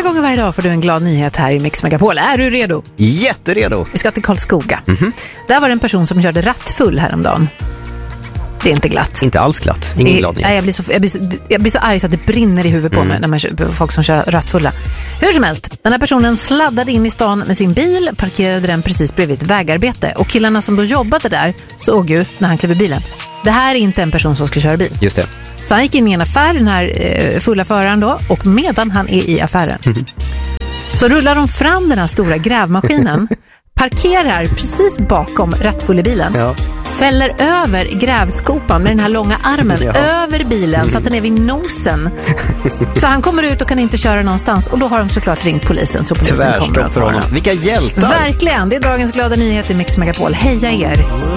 gånger varje dag får du en glad nyhet här i Mix Megapol. Är du redo? Jätteredo. Vi ska till Karlskoga. Där var det en person som körde rattfull häromdagen. Det är inte glatt. Inte alls glatt. Ingen glad nyhet. Nej, jag blir så arg så att det brinner i huvudet på mig när man kör, folk som kör rattfulla. Hur som helst, den här personen sladdade in i stan med sin bil, parkerade den precis bredvid ett vägarbete. Och killarna som då jobbade där såg ju när han klev i bilen. Det här är inte en person som ska köra bil. Just det. Så han gick in i en affär, den här fulla föraren då, och medan han är i affären så rullar de fram den här stora grävmaskinen, parkerar precis bakom rattfullebilen, fäller över grävskopan med den här långa armen över bilen så att den är vid nosen. Så han kommer ut och kan inte köra någonstans, och då har de såklart ringt polisen, så polisen kommer för honom. Vilka hjältar! Verkligen, det är dagens glada nyhet i Mix Megapol. Heja er!